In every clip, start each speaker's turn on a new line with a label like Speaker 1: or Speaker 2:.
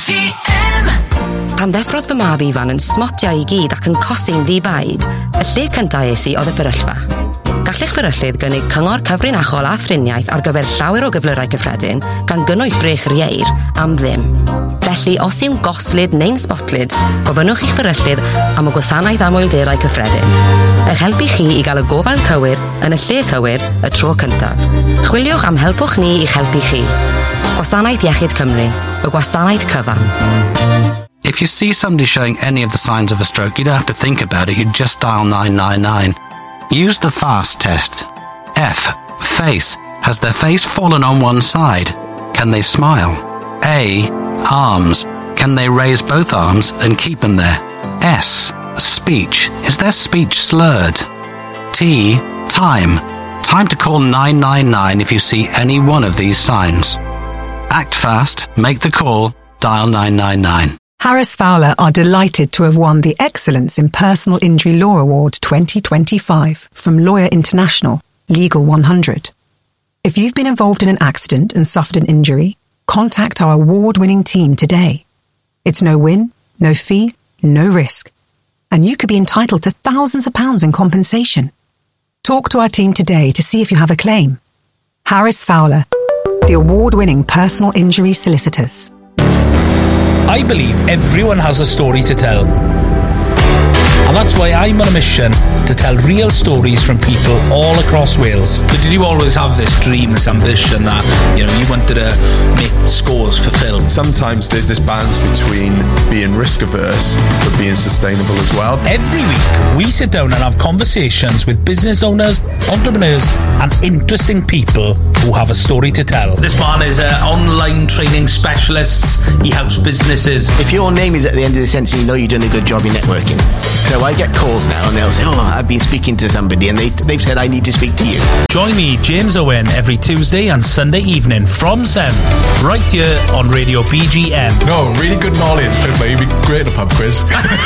Speaker 1: Pam ddeffrodd fy mab ifan yn smotio i gyd ac yn cosi'n ddibaid, y lle cyntaf es i oedd y fferyllfa. Gallech fferyllydd gynnig cyngor cyfrinachol a thriniaeth ar gyfer llawer o gyflyrau cyffredin, gan gynnwys brech yr ieir, am ddim. Felly, os yw'n goslyd neu'n sbotlyd, gofynnwch i'ch fferyllydd am y gwasanaeth amwylderau cyffredin. Eich helpu chi i gael y gofal cywir yn y lle cywir y tro cyntaf. Chwiliwch am helpwch ni i'ch helpu chi. Gwasanaeth Iechyd Cymru, y gwasanaeth cyfan.
Speaker 2: If you see somebody showing any of the signs of a stroke, you don't have to think about it, you just dial 999. Use the FAST test. F. Face. Has their face fallen on one side? Can they smile? A. Arms. Can they raise both arms and keep them there? S. Speech. Is their speech slurred? T. Time. Time to call 999 if you see any one of these signs. Act fast, make the call, dial 999.
Speaker 3: Harris Fowler are delighted to have won the Excellence in Personal Injury Law Award 2025 from Lawyer International, Legal 100. If you've been involved in an accident and suffered an injury, contact our award-winning team today. It's no win, no fee, no risk. And you could be entitled to thousands of pounds in compensation. Talk to our team today to see if you have a claim. Harris Fowler, the award-winning personal injury solicitors.
Speaker 4: I believe everyone has a story to tell. And that's why I'm on a mission to tell real stories from people all across Wales. But did you always have this dream, this ambition that, you wanted to make scores for film?
Speaker 5: Sometimes there's this balance between being risk averse but being sustainable as well.
Speaker 4: Every week, we sit down and have conversations with business owners, entrepreneurs, and interesting people who have a story to tell. This man is an online training specialist. He helps businesses.
Speaker 6: If your name is at the end of the sentence, you know you're doing a good job in networking. So I get calls now and they'll say, I've been speaking to somebody and they've said I need to speak to you.
Speaker 4: Join me, James Owen, every Tuesday and Sunday evening from 7, right here on Radio BGM.
Speaker 5: No, really good knowledge. It'd be great in a pub quiz.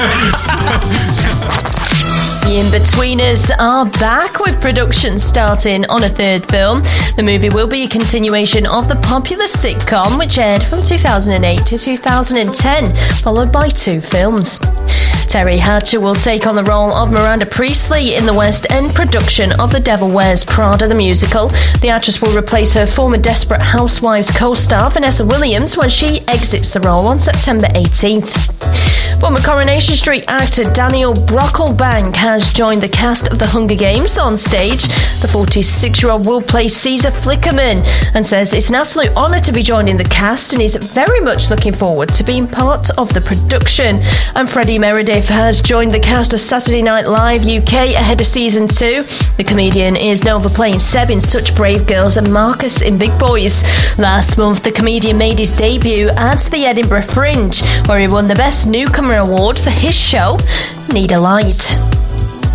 Speaker 7: The In-Betweeners are back with production starting on a third film. The movie will be a continuation of the popular sitcom, which aired from 2008 to 2010, followed by 2 films. Terry Hatcher will take on the role of Miranda Priestley in the West End production of The Devil Wears Prada the musical. The actress will replace her former Desperate Housewives co-star Vanessa Williams when she exits the role on September 18th. Former Coronation Street actor Daniel Brocklebank has joined the cast of The Hunger Games on stage. The 46-year-old will play Caesar Flickerman and says it's an absolute honour to be joining the cast and is very much looking forward to being part of the production. And Freddie Meredith has joined the cast of Saturday Night Live UK ahead of season 2. The comedian is known for playing Seb in Such Brave Girls and Marcus in Big Boys. Last month, the comedian made his debut at the Edinburgh Fringe, where he won the Best Newcomer Award for his show, Need a Light.